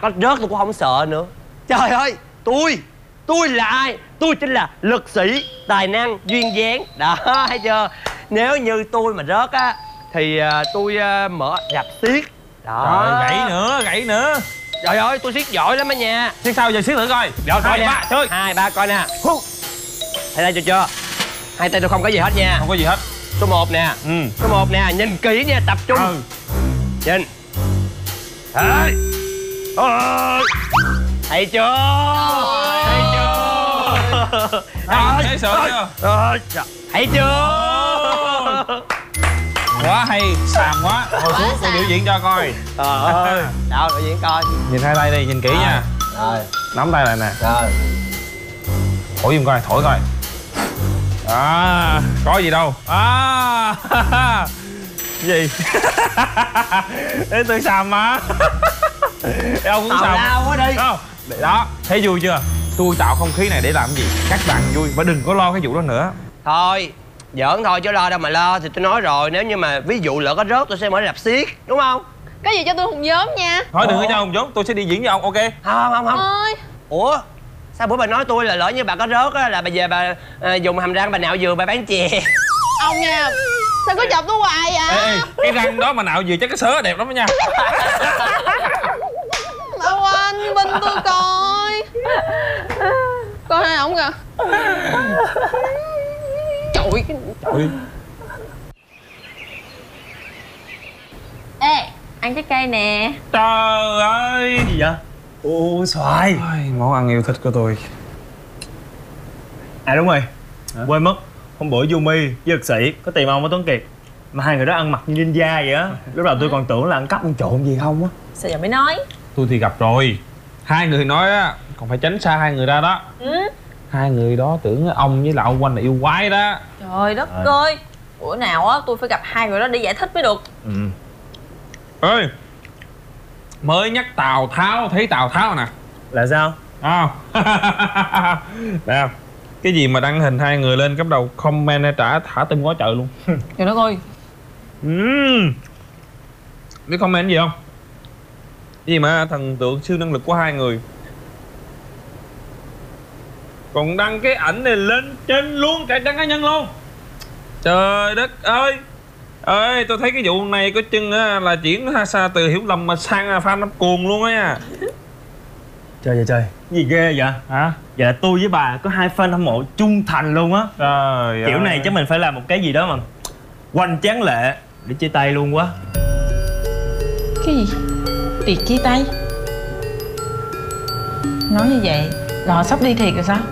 có rớt tôi cũng không sợ nữa. Trời ơi, tôi là ai? Tôi chính là lực sĩ, tài năng, duyên dáng. Đó, thấy chưa? Nếu như tôi mà rớt á thì tôi mở rạp xiếc. Đó. Trời, gãy nữa. Trời ơi, tôi xiếc giỏi lắm á nha. Xiếc sao giờ, xiếc thử coi. Rồi coi nè. 2, 3, 2, 3 coi nè. Thấy đây chưa? Hai tay tôi không có gì hết nha. Không có gì hết. Số 1 nè. Số 1 nè, nhìn kỹ nha, tập trung. Nhìn. Thấy. Thấy chưa? Thấy chưa? Thấy sợ chưa? Thấy chưa? Quá hay, xàm quá. Ngồi xuống tôi biểu diễn cho coi. Trời ơi. Đâu, biểu diễn coi. Nhìn hai tay đi, nhìn kỹ nha. Rồi. Nắm tay lại nè. Rồi. Thổi giùm coi, thổi coi. Có gì đâu. Gì? Để tôi xàm mà. Để ông cũng xàm. Tào quá đi. Không, đó, thấy vui chưa? Tôi tạo không khí này để làm gì? Các bạn vui và đừng có lo cái vụ đó nữa. Thôi, giỡn thôi chứ lo đâu mà lo. Thì tôi nói rồi, nếu như mà ví dụ lỡ có rớt tôi sẽ mở rạp xiếc, đúng không? Có gì cho tôi hùng vốn nha. Thôi đừng có cho ông vốn, tôi sẽ đi diễn với ông, ok? Không. Thôi. Ủa? Sao bữa bà nói tôi là lỡ như bà có rớt á là bà về bà dùng hàm răng bà nạo dừa bà bán chè. Ông nha, sao cứ chọc tôi hoài vậy? Ê, cái răng đó mà nạo dừa chắc cái sớ đẹp lắm đó nha. Đâu anh, bên tôi coi. Coi hai ổng kìa. Trời. Ê, ăn trái cây nè. Trời ơi. Gì vậy? Ô, xoài. Món ăn yêu thích của tôi. À đúng rồi. Quên mất. Hôm bữa Yumi với Lực Sĩ có tìm ông ở Tuấn Kiệt. Mà hai người đó ăn mặc như ninja vậy á. Lúc đầu tôi còn tưởng là ăn cắp ăn trộm gì không á. Sao giờ mới nói? Tôi thì gặp rồi. Hai người nói á, còn phải tránh xa hai người ra đó. Hai người đó tưởng ông với lão Quanh là yêu quái đó. Trời đất ơi. Bữa nào á tôi phải gặp hai người đó để giải thích mới được. Ơi, mới nhắc Tào Tháo, thấy Tào Tháo nè. Là sao? Nè, cái gì mà đăng hình hai người lên cấp đầu comment trả thả tim quá trời luôn. Trời đất ơi. Biết comment gì không? Cái gì mà thần tượng siêu năng lực của hai người. Còn đăng cái ảnh này lên trên luôn, cả đăng cá nhân luôn. Trời đất ơi. Ơi, tôi thấy cái vụ này có chừng á là chuyển xa từ hiểu lầm mà sang fan năm cuồng luôn á nha. Trời. Gì ghê vậy? Hả? Vậy là tôi với bà có hai fan hâm mộ trung thành luôn á. Trời Kiểu ơi. này chắc mình phải làm một cái gì đó mà hoành tráng lệ để chia tay luôn quá. Cái gì? Tiệc chia tay? Nói như vậy là họ sắp đi thiệt rồi sao?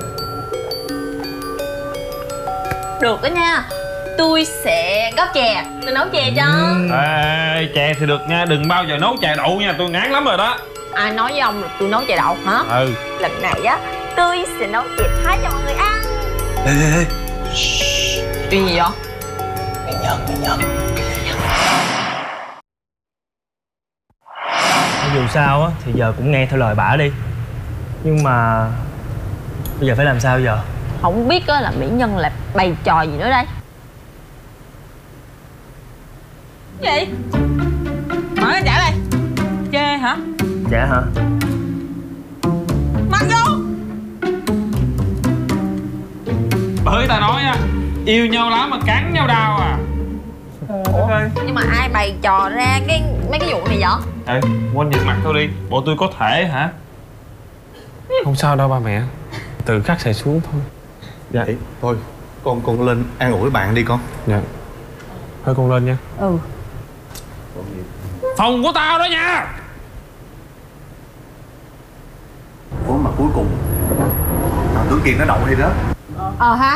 Được đó nha. Tôi sẽ góp chè. Tôi nấu chè cho. Ê, chè thì được nha, đừng bao giờ nấu chè đậu nha, tôi ngán lắm rồi đó. Ai nói với ông là tôi nấu chè đậu hả? Lần này á tôi sẽ nấu chè Thái cho mọi người ăn. Ê. Chuyện gì vậy? Người Nhật. Dù sao á thì giờ cũng nghe theo lời bả đi. Nhưng mà bây giờ phải làm sao giờ? Không biết á là mỹ nhân là bày trò gì nữa đây. Gì? Mở ra trả đây. Chê hả? Dạ hả? Mặc vô. Bởi ta nói á, yêu nhau lắm mà cắn nhau đau à. Ủa? Nhưng mà ai bày trò ra mấy cái vụ này vậy? Ê, quên nhìn mặt tôi đi, bộ tôi có thể hả? Không sao đâu ba mẹ, từ khắc sẽ xuống thôi. Dạ. Thôi, con lên an ủi bạn đi con. Dạ. Thôi con lên nha. Ừ. Phòng của tao đó nha. Ủa mà cuối cùng thằng Tuấn Kiệt nó đậu hay đó. Hả?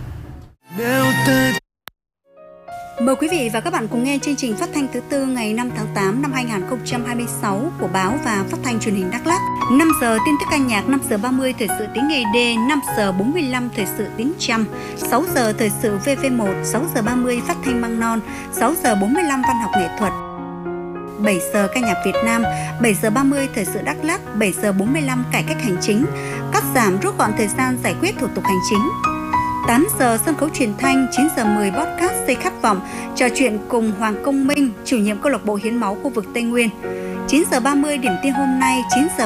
Mời quý vị và các bạn cùng nghe chương trình phát thanh thứ tư ngày 5 tháng 8 năm 2026 của báo và phát thanh truyền hình Đắk Lắk. 5 giờ tin tức ca nhạc, 5 giờ 30 thời sự tiếng ED, 5 giờ 45 thời sự tiếng Chăm, 6 giờ thời sự VV1, 6 giờ 30 phát thanh Măng Non, 6 giờ 45 văn học nghệ thuật. 7 giờ ca nhạc Việt Nam, 7 giờ 30 thời sự Đắk Lắk, 7 giờ 45 cải cách hành chính, cắt giảm rút gọn thời gian giải quyết thủ tục hành chính. 8 giờ sân khấu truyền thanh, 9 giờ 10 podcast Xây khát vọng, trò chuyện cùng Hoàng Công Minh, chủ nhiệm câu lạc bộ hiến máu khu vực Tây Nguyên. 9 giờ 30 điểm tin hôm nay, 9 giờ